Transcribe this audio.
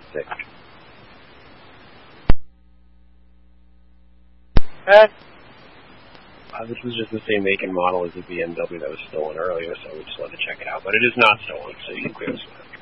Sick. This is just the same make and model as the BMW that was stolen earlier, so we just wanted to check it out. But it is not stolen, so you can clear this one.